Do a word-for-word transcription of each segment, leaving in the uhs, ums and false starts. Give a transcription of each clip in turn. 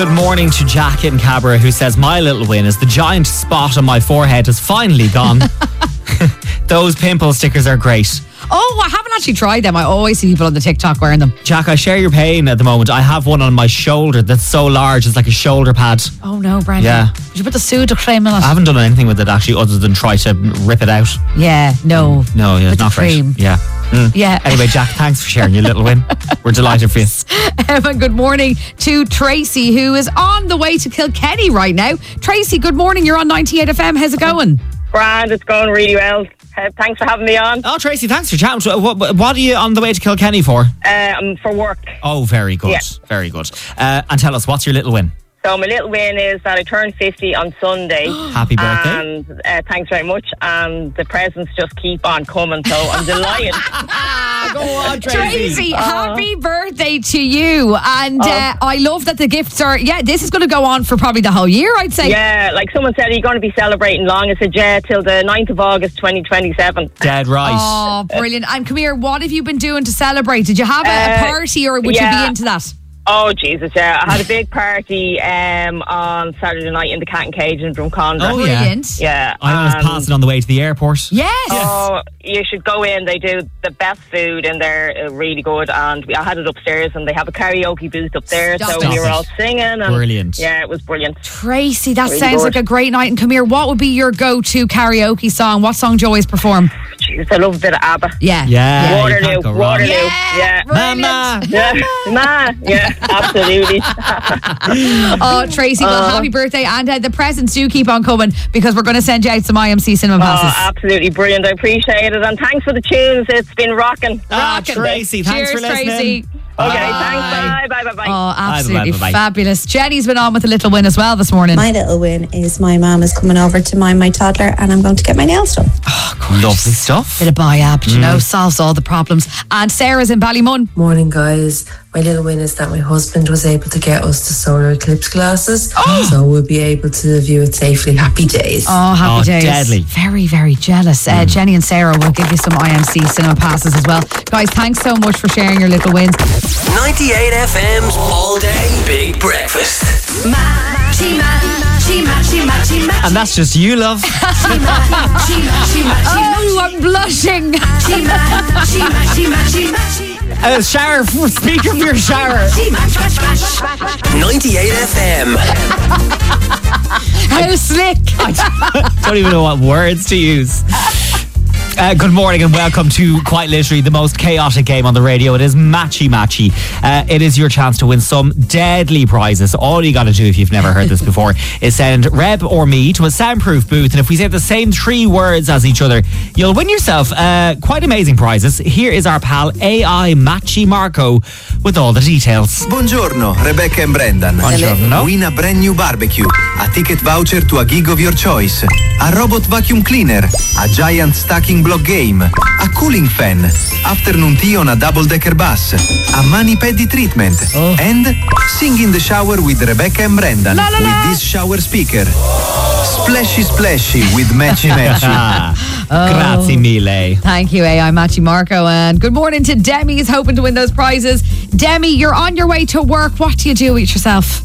Good morning to Jack in Cabra, who says, my little win is the giant spot on my forehead has finally gone. Those pimple stickers are great. Oh, I haven't actually tried them. I always see people on the TikTok wearing them. Jack, I share your pain at the moment. I have one on my shoulder that's so large, it's like a shoulder pad. Oh no, Brendan. Yeah. Did you put the Sudocrem in it? I haven't done anything with it actually other than try to rip it out. Yeah, no. No, yeah, With it's not the cream. great. Yeah. Mm. Yeah. Anyway, Jack, thanks for sharing your little win. We're delighted for you. Um, and good morning to Tracy, who is on the way to Kilkenny right now. Tracy, good morning. You're on ninety-eight F M. How's it going? Grand, it's going really well. Uh, thanks for having me on. Oh, Tracy, thanks for chatting. So What, what are you on the way to Kilkenny for? Uh, um, for work. Oh, very good. Yeah. Very good. Uh, and tell us, what's your little win? So my little win is that I turned fifty on Sunday. Happy birthday. And uh, thanks very much. And the presents just keep on coming, so I'm delighted. Go on, Tracy, happy birthday to you. And uh, I love that the gifts are, yeah, this is going to go on for probably the whole year, I'd say. Yeah, like someone said, are you going to be celebrating long? I said, yeah, till the ninth of August twenty twenty-seven. Dead right. Oh, brilliant. And come here, what have you been doing to celebrate? Did you have a, a Uh, party or would yeah. you be into that? Oh, Jesus, yeah. I had a big party um, on Saturday night in the Cat and Cage in Drumcondra. Oh, yeah. Brilliant. Yeah. I was and- passing on the way to the airport. Yes. Oh, you should go in. They do the best food in there, uh, really good. And we, I had it upstairs, and they have a karaoke booth up there, Stop so we it. were all singing. And Brilliant. Yeah, it was brilliant. Tracy, that Really sounds good. like a great night. And come here, what would be your go-to karaoke song? What song do you always perform? Jeez, I love a bit of ABBA. Yeah. Yeah. you Waterloo, can't go wrong. Waterloo. Yeah. Yeah. Brilliant. Mama. Yeah, Ma. Yeah, absolutely. Oh, Tracy, well, Uh, happy birthday. And uh, the presents do keep on coming because we're going to send you out some I M C cinema Oh, passes. absolutely brilliant. I appreciate it. And thanks for the tunes. It's been rocking. Ah, Rockin'. Tracy, thanks Cheers, for listening. Tracy. Okay, Bye. thanks. Bye, bye, bye, bye. Oh, absolutely bye, bye, bye. fabulous. Jenny's been on with a little win as well this morning. My little win is my mum is coming over to mind my toddler and I'm going to get my nails done. Lovely stuff. Bit of buy-up, you Mm. know, solves all the problems. And Sarah's in Ballymun. Morning, guys. My little win is that my husband was able to get us the solar eclipse glasses, so we'll be able to view it safely. Happy days. Oh, happy Oh, days. deadly. Very, very jealous. Uh, Jenny and Sarah will give you some I M C cinema passes as well. Guys, thanks so much for sharing your little wins. ninety-eight F M's All Day Big Breakfast. Matchy, matchy, matchy, matchy, matchy. And that's just you, love. Matchy, matchy, matchy, Oh, I'm blushing. matchy, matchy, matchy, matchy, matchy. Uh, shower, speak of your shower. Matchy, match, match, match, match. ninety-eight F M. How slick. I don't even know what words to use. Uh, good morning and welcome to quite literally the most chaotic game on the radio. It is Matchy Matchy. Uh, it is your chance to win some deadly prizes. All you got to do if you've never heard this before is send Reb or me to a soundproof booth, and if we say the same three words as each other, you'll win yourself uh, quite amazing prizes. Here is our pal A I Matchy Marco with all the details. Buongiorno, Rebecca and Brendan. Buongiorno. Win a brand new barbecue, a ticket voucher to a gig of your choice, a robot vacuum cleaner, a giant stacking block game, a cooling fan, afternoon tea on a double-decker bus, a mani-pedi treatment, and sing in the shower with Rebecca and Brendan with this shower speaker. Splashy splashy with Matchy Matchy. Ah, grazie mille. Thank you, A I Matchy Marco. And good morning to Demi, who's hoping to win those prizes. Demi, you're on your way to work. What do you do with yourself?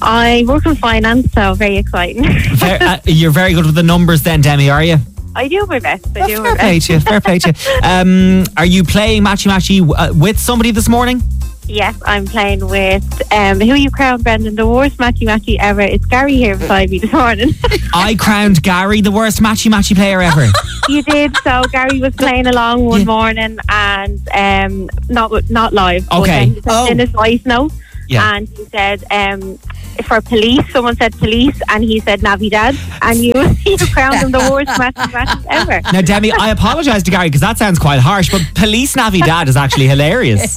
I work in finance, so very exciting. Ver- uh, you're very good with the numbers then, Demi, are you? I do my best. I do my Fair play best. to you, fair play to you. Um, are you playing Matchy Matchy uh, with somebody this morning? Yes, I'm playing with um, who you crowned, Brendan, the worst matchy matchy ever. It's Gary here beside me this morning. I crowned Gary the worst Matchy Matchy player ever. You did. So Gary was playing along one Yeah. morning and um, not not live. but Okay. then he sent Oh. in his voice note, Yeah. and he said um, for police. Someone said police, and he said Navidad, and you you crowned him the worst matchy matchy ever. Now, Demi, I apologise to Gary because that sounds quite harsh, but Police Navidad is actually hilarious.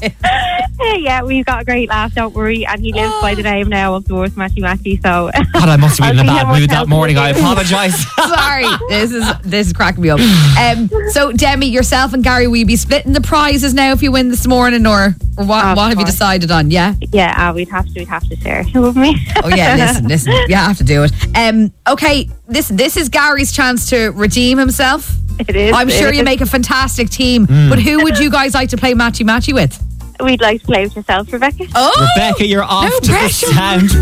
Yeah, we've got a great laugh, don't worry. And he lives by the name now of the worst matchy matchy. So God, I must have been in a I'll see bad him mood that myself. morning. I apologise. Sorry, this is this is cracking me up. Um, so Demi, yourself and Gary, will you be splitting the prizes now if you win this morning, or, or what? Of what have you course. decided on? Yeah. yeah, uh, we'd have to we'd have to share it with me. Oh yeah. Listen, listen. You have to do it. Um. Okay. This this is Gary's chance to redeem himself. It is. I'm sure it you is. make a fantastic team. But who would you guys like to play matchy matchy with? We'd like to play with yourself, Rebecca. Oh, Rebecca, you're off no to pressure. the sound